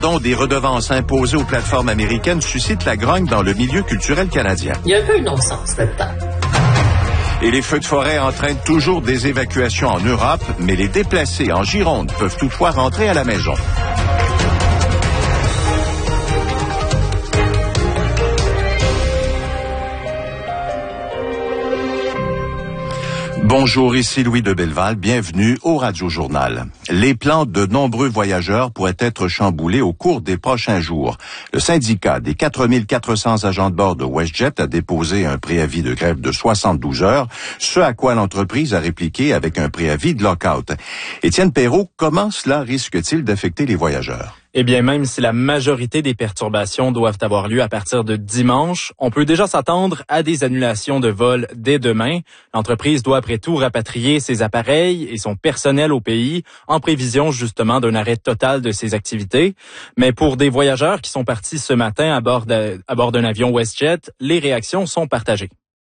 Des redevances imposées aux plateformes américaines suscite la grogne dans le milieu culturel canadien. Il y a un peu de non-sens là-dedans. Et les feux de forêt entraînent toujours des évacuations en Europe, mais les déplacés en Gironde peuvent toutefois rentrer à la maison. Bonjour, ici Louis de Belleval, bienvenue au Radio-Journal. Les plans de nombreux voyageurs pourraient être chamboulés au cours des prochains jours. Le syndicat des 4400 agents de bord de WestJet a déposé un préavis de grève de 72 heures, ce à quoi l'entreprise a répliqué avec un préavis de lock-out. Étienne Perrault, comment cela risque-t-il d'affecter les voyageurs? Eh bien, même si la majorité des perturbations doivent avoir lieu à partir de dimanche, on peut déjà s'attendre à des annulations de vols dès demain. L'entreprise doit après tout rapatrier ses appareils et son personnel au pays en prévision justement d'un arrêt total de ses activités. Mais pour des voyageurs qui sont partis ce matin à bord d'un avion WestJet, les réactions sont partagées.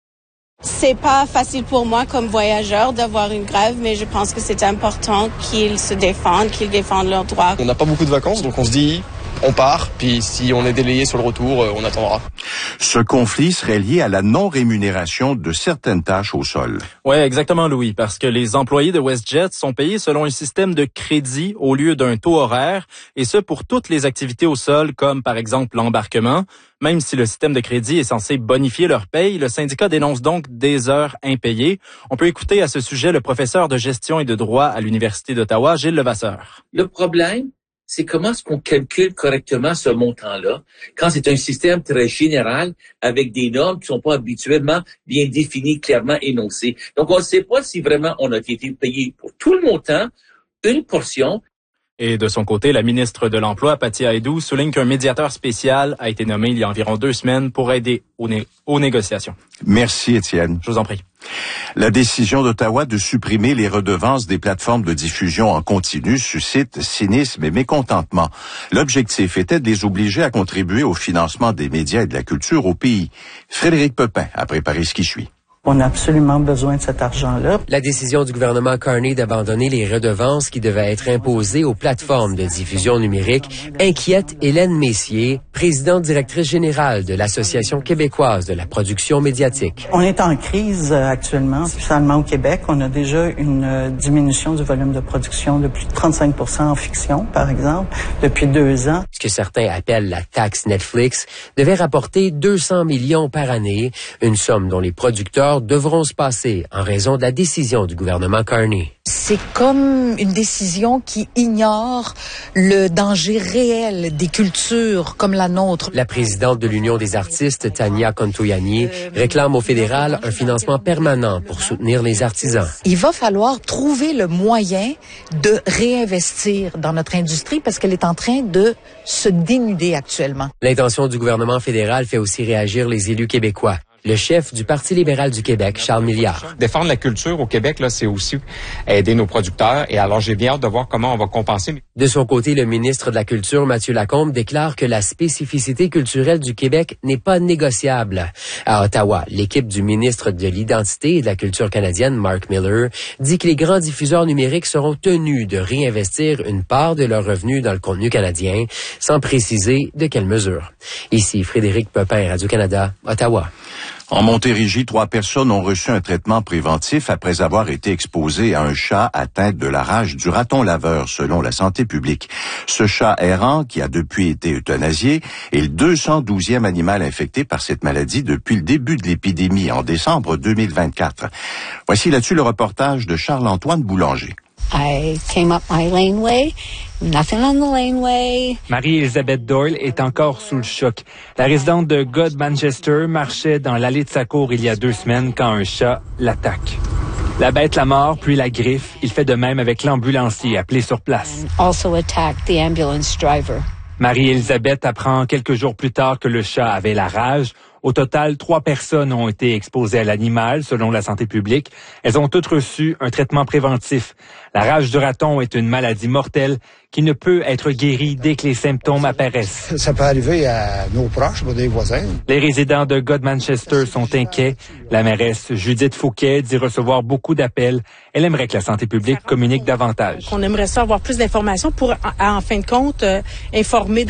C'est pas facile pour moi comme voyageur d'avoir une grève, mais je pense que c'est important qu'ils se défendent, qu'ils défendent leurs droits. On n'a pas beaucoup de vacances, donc on se dit, on part, puis si on est délayé sur le retour, on attendra. Ce conflit serait lié à la non-rémunération de certaines tâches au sol. Oui, exactement, Louis, parce que les employés de WestJet sont payés selon un système de crédit au lieu d'un taux horaire, et ce pour toutes les activités au sol, comme par exemple l'embarquement. Même si le système de crédit est censé bonifier leur paye, le syndicat dénonce donc des heures impayées. On peut écouter à ce sujet le professeur de gestion et de droit à l'Université d'Ottawa, Gilles Levasseur. Le problème, c'est comment est-ce qu'on calcule correctement ce montant-là quand c'est un système très général avec des normes qui sont pas habituellement bien définies, clairement énoncées. Donc, on ne sait pas si vraiment on a été payé pour tout le montant, une portion. Et de son côté, la ministre de l'Emploi, Patty Aydou, souligne qu'un médiateur spécial a été nommé il y a environ 2 semaines pour aider aux négociations. Merci, Étienne. Je vous en prie. La décision d'Ottawa de supprimer les redevances des plateformes de diffusion en continu suscite cynisme et mécontentement. L'objectif était de les obliger à contribuer au financement des médias et de la culture au pays. Frédéric Pepin a préparé ce qui suit. On a absolument besoin de cet argent-là. La décision du gouvernement Carney d'abandonner les redevances qui devaient être imposées aux plateformes de diffusion numérique inquiète Hélène Messier, présidente directrice générale de l'Association québécoise de la production médiatique. On est en crise actuellement, spécialement au Québec. On a déjà une diminution du volume de production de plus de 35% en fiction, par exemple, depuis 2 ans. Ce que certains appellent la taxe Netflix devait rapporter 200 millions par année, une somme dont les producteurs devront se passer en raison de la décision du gouvernement Carney. C'est comme une décision qui ignore le danger réel des cultures comme la nôtre. La présidente de l'Union des artistes, Tania Contoyani, réclame au fédéral un financement permanent pour soutenir les artisans. Il va falloir trouver le moyen de réinvestir dans notre industrie parce qu'elle est en train de se dénuder actuellement. L'intention du gouvernement fédéral fait aussi réagir les élus québécois. Le chef du Parti libéral du Québec, Charles Milliard. Défendre la culture au Québec, là, c'est aussi aider nos producteurs. Et alors, j'ai bien hâte de voir comment on va compenser. De son côté, le ministre de la Culture, Mathieu Lacombe, déclare que la spécificité culturelle du Québec n'est pas négociable. À Ottawa, l'équipe du ministre de l'Identité et de la Culture canadienne, Mark Miller, dit que les grands diffuseurs numériques seront tenus de réinvestir une part de leurs revenus dans le contenu canadien, sans préciser de quelle mesure. Ici, Frédéric Pepin, Radio-Canada, Ottawa. En Montérégie, 3 personnes ont reçu un traitement préventif après avoir été exposées à un chat atteint de la rage du raton laveur, selon la santé publique. Ce chat errant, qui a depuis été euthanasié, est le 212e animal infecté par cette maladie depuis le début de l'épidémie en décembre 2024. Voici là-dessus le reportage de Charles-Antoine Boulanger. I came up my laneway, nothing on the laneway. Marie-Elisabeth Doyle est encore sous le choc. La résidente de God-Manchester marchait dans l'allée de sa cour il y a 2 semaines quand un chat l'attaque. La bête la mord, puis la griffe. Il fait de même avec l'ambulancier appelé sur place. Also attacked the ambulance driver. Marie-Elisabeth apprend quelques jours plus tard que le chat avait la rage. Au total, 3 personnes ont été exposées à l'animal, selon la santé publique. Elles ont toutes reçu un traitement préventif. La rage du raton est une maladie mortelle qui ne peut être guérie dès que les symptômes apparaissent. Ça peut arriver à nos proches, des voisins. Les résidents de God-Manchester sont inquiets. La mairesse Judith Fouquet dit recevoir beaucoup d'appels. Elle aimerait que la santé publique communique davantage. On aimerait ça avoir plus d'informations pour, en fin de compte, informer